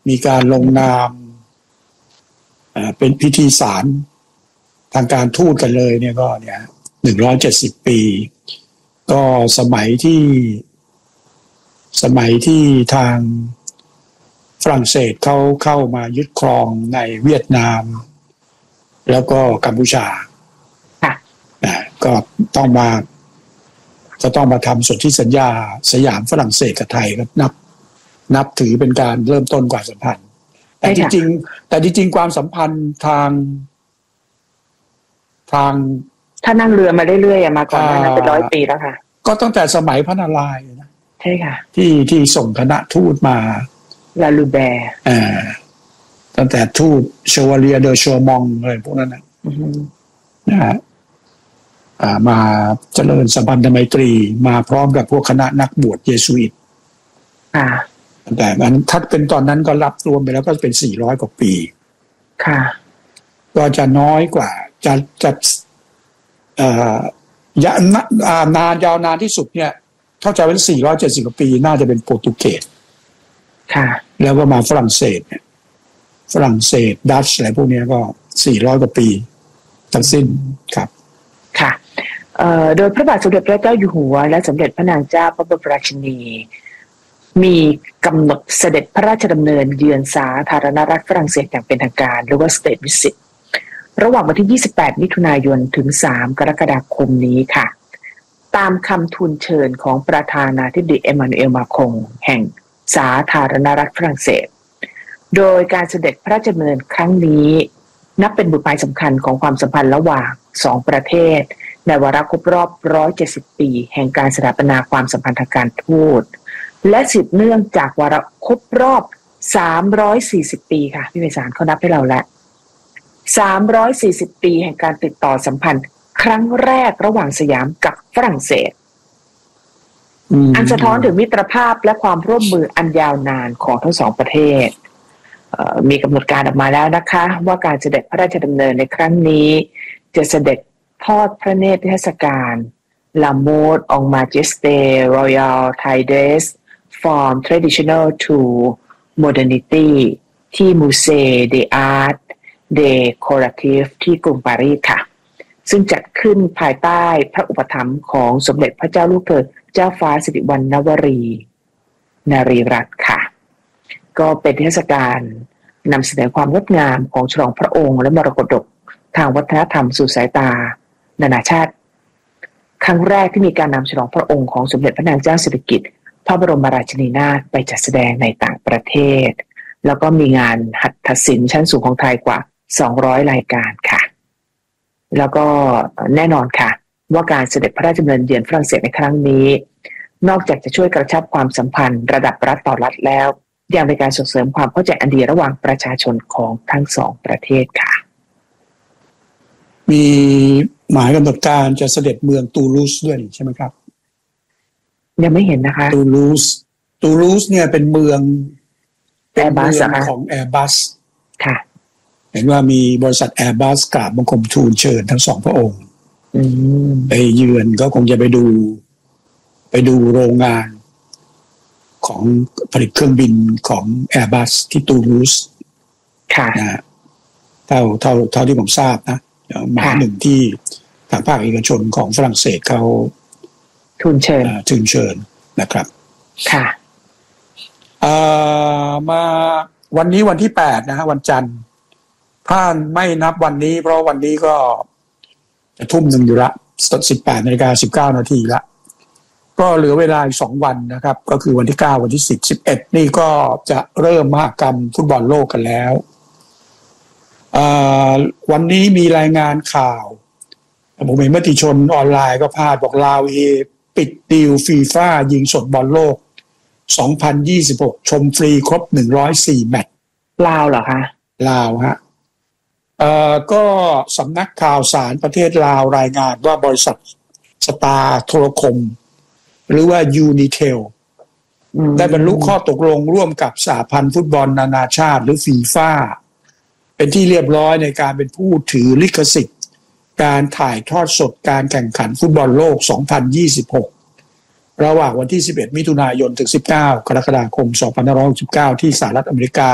มีการลงนามเป็นพิธีสารทางการทูตกันเลยเนี่ยก็เนี่ย170 ปีก็สมัยที่ทางฝรั่งเศสเขาเข้ามายึดครองในเวียดนามแล้วก็กัมพูชาก็ต้องมาทำสนธิสัญญาสยามฝรั่งเศสกับไทยก็นับถือเป็นการเริ่มต้นความสัมพันธ์แต่จริงความสัมพันธ์ทางถ้านั่งเรือมาเรื่อยๆมาก่อนนั้นเป็น100 ปีแล้วค่ะก็ตั้งแต่สมัยพระนารายณ์นะใช่ค่ะที่ส่งคณะทูตมาลาลูแบร์ตั้งแต่ทูตเชวาเลียเดอชัวมองอะไรพวกนั้นนะฮะมาเจริญสัมพันธไมตรีมาพร้อมกับพวกคณะนักบวชเยซูอิตแต่ถ้าเป็นตอนนั้นก็รับรวมไปแล้วก็เป็น400 กว่าปีค่ะก็จะน้อยกว่าจะยาวนานที่สุดเนี่ยเข้าใจว่า470 กว่าปีน่าจะเป็นโปรตุเกสค่ะแล้วก็มาฝรั่งเศสเนี่ยฝรั่งเศสดัตช์อะไรพวกนี้ก็400 กว่าปีทั้งสิ้นครับค่ะโดยพระบาทสมเด็จพระเจ้าอยู่หัวและสมเด็จพระนางเจ้าพระบรมราชินีมีกำหนดเสด็จพระราชดำเนินเยือนสาธารณรัฐฝรั่งเศสอย่างเป็นทางการหรือว่า State Visit ระหว่างวันที่28 มิถุนายนถึง3 กรกฎาคมนี้ค่ะตามคำทูลเชิญของประธานาธิบดีเอมานูเอลมาครงแห่งสาธารณรัฐฝรั่งเศสโดยการเสด็จพระราชดำเนินครั้งนี้นับเป็นบุตรหมายสำคัญของความสัมพันธ์ระหว่าง2 ประเทศในวาระครบรอบ170 ปีแห่งการสถาปนาความสัมพันธ์ทางการทูตและสืบเนื่องจากวาระครบรอบ340 ปีค่ะพี่ไพศาลเขานับให้เราแล้ว340 ปีแห่งการติดต่อสัมพันธ์ครั้งแรกระหว่างสยามกับฝรั่งเศสอันสะท้อนถึงมิตรภาพและความร่วมมืออันยาวนานของทั้ง2 ประเทศมีกำหนดการออกมาแล้วนะคะว่าการเสด็จพระราชดำเนินในครั้งนี้จะเสด็จทอดพระเนตรนิทรรศการ La Mode en Majesté Royal Thai Dress from Traditional to Modernity ที่ Musée des Arts Décoratifs ที่กรุงปารีสค่ะซึ่งจัดขึ้นภายใต้พระอุปถัมภ์ของสมเด็จพระเจ้าลูกเธอเจ้าฟ้าสิริวัณณวรีนารีรัตน์ค่ะก็เป็นเทศกาลนำเสนอความงดงามของฉลองพระองค์และมรดกทางวัฒนธรรมสู่สายตานานาชาติครั้งแรกที่มีการนำฉลองพระองค์ของสมเด็จพระนางเจ้าสิริกิติ์พระบรมราชินีนาถไปจัดแสดงในต่างประเทศแล้วก็มีงานหัตถศิลป์ชั้นสูงของไทยกว่า200 รายการค่ะแล้วก็แน่นอนค่ะว่าการเสด็จพระราชดำเนินเยือนฝรั่งเศสในครั้งนี้นอกจากจะช่วยกระชับความสัมพันธ์ระดับรัฐต่อรัฐแล้วยังเป็นการส่งเสริมความเข้าใจอันดีระหว่างประชาชนของทั้ง2 ประเทศค่ะมีหมายกำหนดการจะเสด็จเมืองตูลูสด้วยใช่ไหมครับยังไม่เห็นนะคะตูลูสเนี่ยเป็นเมืองของ Airbus ค่ะเห็นว่ามีบริษัท Airbus กราบบังคมทูลเชิญทั้ง2 พระองค์ไปเยือนก็คงจะไปดูโรงงานของผลิตเครื่องบินของ Airbus ที่ตูลูสค่ะนะเท่าที่ผมทราบนะหมายหนึ่งที่ทางภาคเอกชนของฝรั่งเศสเขาทูลเชิญนะครับค่ะมาวันนี้วันที่8นะฮะวันจันทร์ถ้าไม่นับวันนี้เพราะวันนี้ก็จะทุ่มหนึ่งอยู่ละ18:19 นาทีละก็เหลือเวลาอีก2 วันนะครับก็คือวันที่9วันที่10 11นี่ก็จะเริ่มมหกรรมฟุตบอลโลกกันแล้ววันนี้มีรายงานข่าวผมเห็นมติชนออนไลน์ก็พาดบอกลาวปิดดีลฟีฟ่ายิงสดบอลโลก2026ชมฟรีครบ104 แมตช์ลาวเหรอคะลาวฮะก็สำนักข่าวสารประเทศลาวรายงานว่าบริษัทสตาร์โทรคมหรือว่ายูนิเทลได้บรรลุข้อตกลงร่วมกับสหพันธ์ฟุตบอลนานาชาติหรือฟีฟ่าเป็นที่เรียบร้อยในการเป็นผู้ถือลิขสิทธิ์การถ่ายทอดสดการแข่งขันฟุตบอลโลก2026ระหว่างวันที่11 มิถุนายนถึง19 กรกฎาคม 2569ที่สหรัฐอเมริกา